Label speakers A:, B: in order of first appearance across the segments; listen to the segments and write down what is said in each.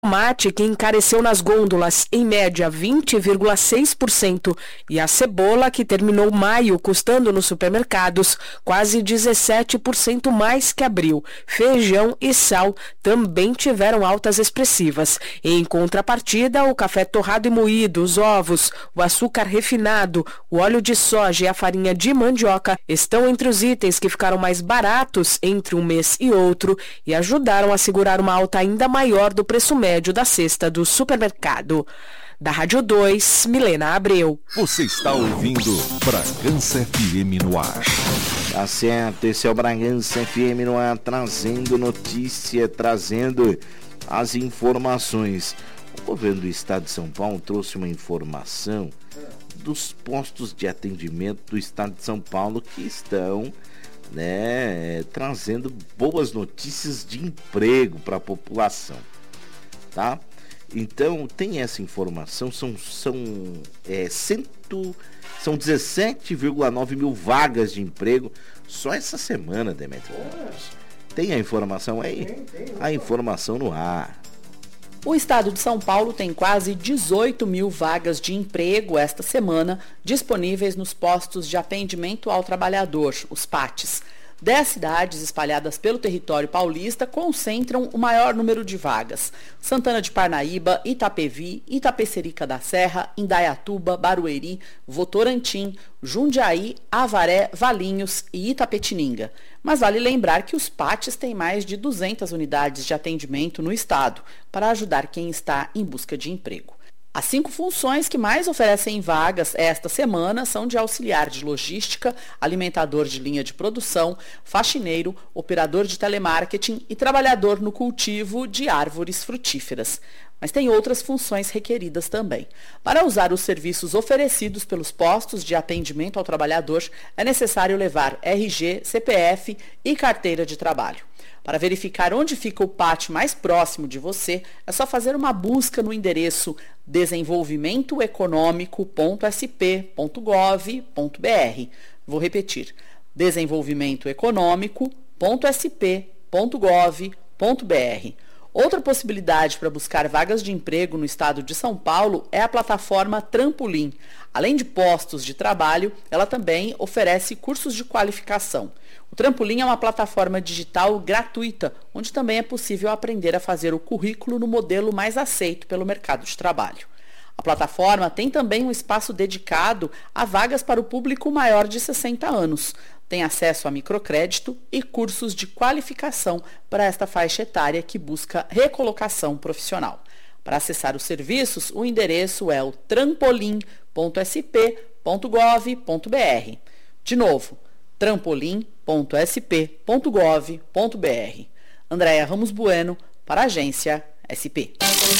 A: Tomate, que encareceu nas gôndolas em média 20,6%, e a cebola, que terminou maio custando nos supermercados quase 17% mais que abril. Feijão e sal também tiveram altas expressivas. Em contrapartida, o café torrado e moído, os ovos, o açúcar refinado, o óleo de soja e a farinha de mandioca estão entre os itens que ficaram mais baratos entre um mês e outro e ajudaram a segurar uma alta ainda maior do preço médio da cesta do supermercado. Da Rádio 2, Milena Abreu.
B: Você está ouvindo Bragança FM no ar.
C: Tá certo, esse é o Bragança FM no ar, trazendo notícia, trazendo as informações. O governo do estado de São Paulo trouxe uma informação dos postos de atendimento do estado de São Paulo que estão trazendo boas notícias de emprego para a população. Tá? Então tem essa informação, são 17,9 mil vagas de emprego só essa semana, Demetrio. Tem a informação aí? Tem. A informação no ar.
D: O estado de São Paulo tem quase 18 mil vagas de emprego esta semana disponíveis nos postos de atendimento ao trabalhador, os PATs. 10 cidades espalhadas pelo território paulista concentram o maior número de vagas. Santana de Parnaíba, Itapevi, Itapecerica da Serra, Indaiatuba, Barueri, Votorantim, Jundiaí, Avaré, Valinhos e Itapetininga. Mas vale lembrar que os PATs têm mais de 200 unidades de atendimento no estado para ajudar quem está em busca de emprego. As 5 funções que mais oferecem vagas esta semana são de auxiliar de logística, alimentador de linha de produção, faxineiro, operador de telemarketing e trabalhador no cultivo de árvores frutíferas. Mas tem outras funções requeridas também. Para usar os serviços oferecidos pelos postos de atendimento ao trabalhador, é necessário levar RG, CPF e carteira de trabalho. Para verificar onde fica o PAT mais próximo de você, é só fazer uma busca no endereço desenvolvimentoeconômico.sp.gov.br. Vou repetir, desenvolvimentoeconômico.sp.gov.br. Outra possibilidade para buscar vagas de emprego no estado de São Paulo é a plataforma Trampolim. Além de postos de trabalho, ela também oferece cursos de qualificação. O Trampolim é uma plataforma digital gratuita, onde também é possível aprender a fazer o currículo no modelo mais aceito pelo mercado de trabalho. A plataforma tem também um espaço dedicado a vagas para o público maior de 60 anos. Tem acesso a microcrédito e cursos de qualificação para esta faixa etária que busca recolocação profissional. Para acessar os serviços, o endereço é o trampolim.sp.gov.br. De novo, trampolim.sp.gov.br. Andréia Ramos Bueno, para a Agência SP.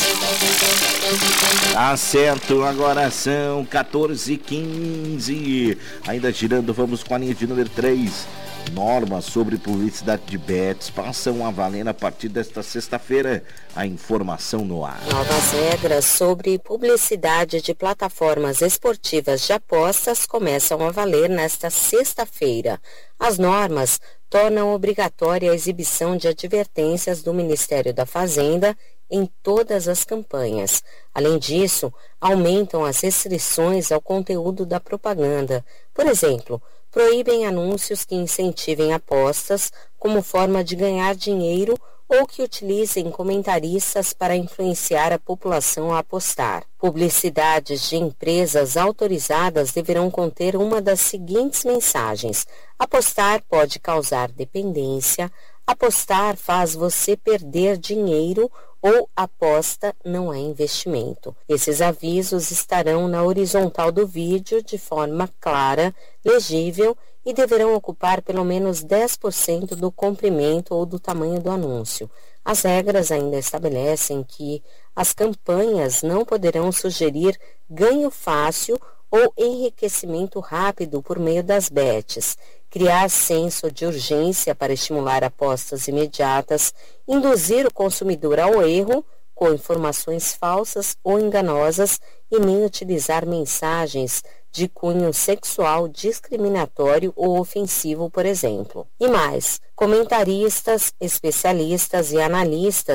C: Tá certo, agora são 14h15. Ainda girando, vamos com a linha de número 3. Normas sobre publicidade de bets passam a valer a partir desta sexta-feira. A informação no ar.
E: Novas regras sobre publicidade de plataformas esportivas de apostas começam a valer nesta sexta-feira. As normas tornam obrigatória a exibição de advertências do Ministério da Fazenda em todas as campanhas. Além disso, aumentam as restrições ao conteúdo da propaganda. Por exemplo, proíbem anúncios que incentivem apostas como forma de ganhar dinheiro ou que utilizem comentaristas para influenciar a população a apostar. Publicidades de empresas autorizadas deverão conter uma das seguintes mensagens: apostar pode causar dependência, apostar faz você perder dinheiro ou aposta não é investimento. Esses avisos estarão na horizontal do vídeo de forma clara, legível e deverão ocupar pelo menos 10% do comprimento ou do tamanho do anúncio. As regras ainda estabelecem que as campanhas não poderão sugerir ganho fácil ou enriquecimento rápido por meio das bets, criar senso de urgência para estimular apostas imediatas, induzir o consumidor ao erro com informações falsas ou enganosas e nem utilizar mensagens de cunho sexual discriminatório ou ofensivo, por exemplo. E mais, comentaristas, especialistas e analistas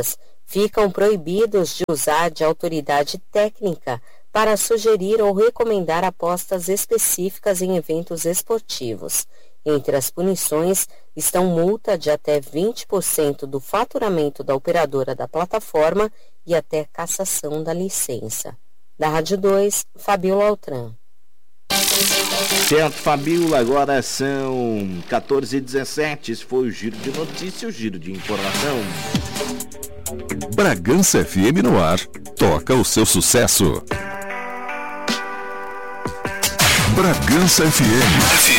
E: ficam proibidos de usar de autoridade técnica para sugerir ou recomendar apostas específicas em eventos esportivos. Entre as punições estão multa de até 20% do faturamento da operadora da plataforma e até cassação da licença. Da Rádio 2, Fabiola Altran.
C: Certo, Fabiola, agora são 14h17. Esse foi o Giro de Notícias, o Giro de Informação.
B: Bragança FM no ar. Toca o seu sucesso. Bragança FM.